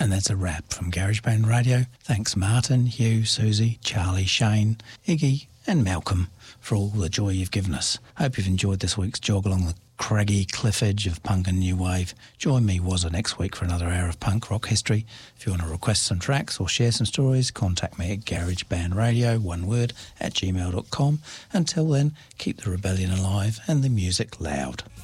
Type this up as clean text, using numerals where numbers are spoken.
And that's a wrap from GarageBand Radio. Thanks Martin, Hugh, Susie, Charlie, Shane, Iggy and Malcolm for all the joy you've given us. Hope you've enjoyed this week's jog along the craggy cliff edge of punk and new wave. Join me, Wazza, next week for another hour of punk rock history. If you want to request some tracks or share some stories, contact me at garagebandradio, one word, @gmail.com. Until then, keep the rebellion alive and the music loud.